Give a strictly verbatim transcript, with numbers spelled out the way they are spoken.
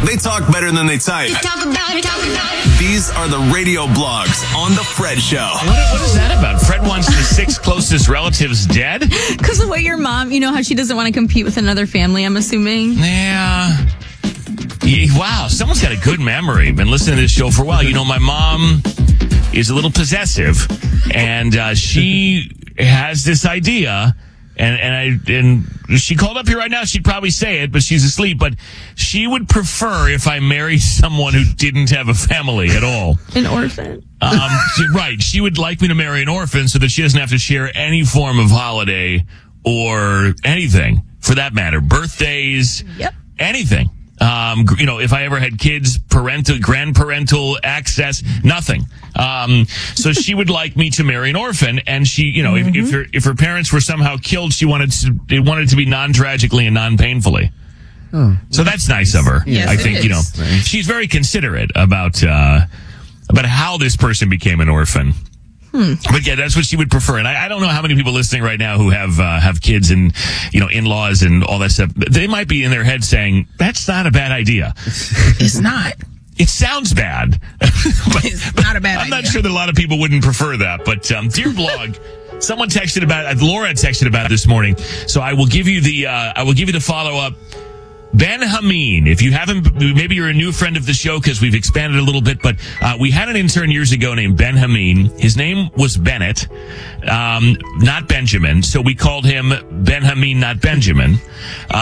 They talk better than they type. Talk about it, talk about it. These are the radio blogs on The Fred Show. What, what is that about? Fred wants the six closest relatives dead? Because of what your mom, you know how she doesn't want to compete with another family, I'm assuming. Yeah. Yeah, wow, someone's got a good memory. Been listening to this show for a while. You know, my mom is a little possessive, and uh, she has this idea, and and I and she called up here right now. She'd probably say it, but she's asleep. But she would prefer if I married someone who didn't have a family at all. An orphan. Um, she, right. She would like me to marry an orphan so that she doesn't have to share any form of holiday or anything, for that matter. Birthdays, Yep. anything. Um, you know, if I ever had kids, parental, grandparental access, nothing. Um, so she would like me to marry an orphan, and she, you know, mm-hmm. if, if her if her parents were somehow killed, she wanted to, it wanted to be non-tragically and non-painfully. Oh, so that's nice of her. Yes, I think, is. you know, she's very considerate about uh, about how this person became an orphan. Hmm. But yeah, that's what she would prefer. And I, I don't know how many people listening right now who have uh, have kids and, you know, in-laws and all that stuff. They might be in their head saying, that's not a bad idea. It's not. It sounds bad. but, It's not a bad I'm idea. not sure that a lot of people wouldn't prefer that. But, um, dear blog, someone texted about it. Laura texted about it this morning. So I will give you the, uh, I will give you the follow-up. Ben Hameen, if you haven't, maybe you're a new friend of the show because we've expanded a little bit, but uh, we had an intern years ago named Ben Hameen. His name was Bennett, um, not Benjamin, so we called him Ben Hameen, not Benjamin. Uh,